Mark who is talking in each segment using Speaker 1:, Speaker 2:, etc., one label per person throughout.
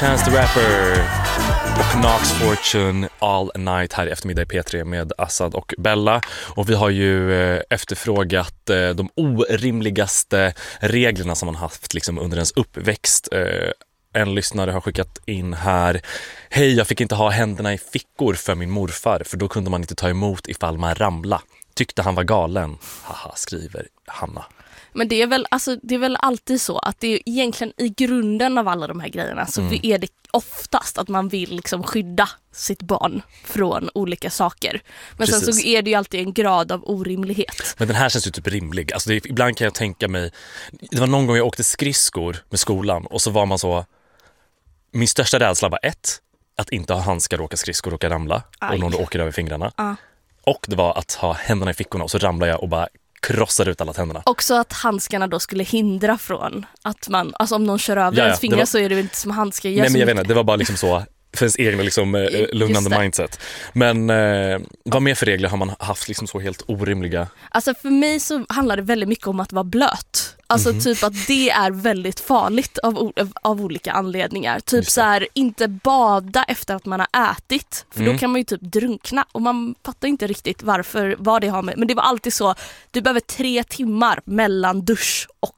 Speaker 1: Chance the Rapper och Knox Fortune All Night här i eftermiddag i P3 med Assad och Bella. Och vi har ju efterfrågat de orimligaste reglerna som man haft liksom under ens uppväxt. En lyssnare har skickat in här: hej, jag fick inte ha händerna i fickor för min morfar, för då kunde man inte ta emot ifall man ramla. Tyckte han var galen. Haha, skriver Hanna.
Speaker 2: Men det är väl alltid så att det är egentligen i grunden av alla de här grejerna så är det oftast att man vill liksom skydda sitt barn från olika saker. Men
Speaker 1: Precis.
Speaker 2: sen så är det ju alltid en grad av orimlighet.
Speaker 1: Men den här känns ju typ rimlig. Alltså ibland kan jag tänka mig, det var någon gång jag åkte skridskor med skolan och så var man så, min största rädsla var att inte ha handskar, åka skridskor, råka ramla och någon åker över fingrarna. Och det var att ha händerna i fickorna och så ramlar jag och bara krossar ut alla tänderna.
Speaker 2: Också att handskarna då skulle hindra från att man, alltså om någon kör över ens fingrar så är det inte som handskar gör.
Speaker 1: Nej, men jag vet inte, det var bara liksom så för ens egna liksom, lugnande mindset. Men vad mer för regler har man haft liksom så helt orimliga?
Speaker 2: Alltså för mig så handlar det väldigt mycket om att vara blöt. Alltså typ att det är väldigt farligt av olika anledningar. Typ så här, inte bada efter att man har ätit. För då kan man ju typ drunkna. Och man fattar inte riktigt vad det har med. Men det var alltid så, du behöver 3 timmar mellan dusch och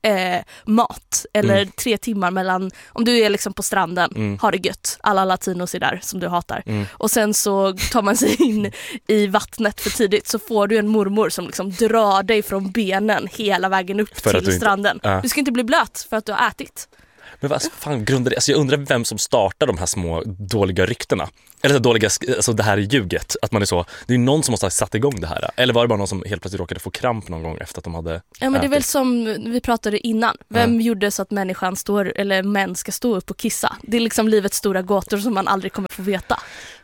Speaker 2: mat. Eller 3 timmar mellan, om du är liksom på stranden, har det gött. Alla latinos är där som du hatar. Och sen så tar man sig in i vattnet för tidigt, så får du en mormor som liksom drar dig från benen hela vägen upp till stranden. Du ska inte bli blöt för att du har ätit.
Speaker 1: Men vad fan grundar det? Alltså jag undrar vem som startar de här små dåliga ryktena. Eller dåliga, alltså det här ljuget. Att man är så, det är någon som måste ha satt igång det här. Eller var det bara någon som helt plötsligt råkade få kramp någon gång efter att de hade
Speaker 2: Ja, men det är väl som vi pratade innan. Vem gjorde så att män ska stå upp och kissa? Det är liksom livets stora gåtor som man aldrig kommer få veta.